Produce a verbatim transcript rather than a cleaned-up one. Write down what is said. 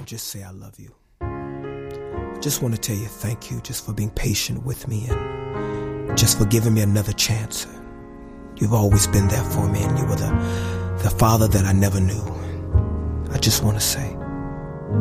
just say I love you. I just want to tell you thank you just for being patient with me and just for giving me another chance. You've always been there for me, and you were the, the father that I never knew. I just want to say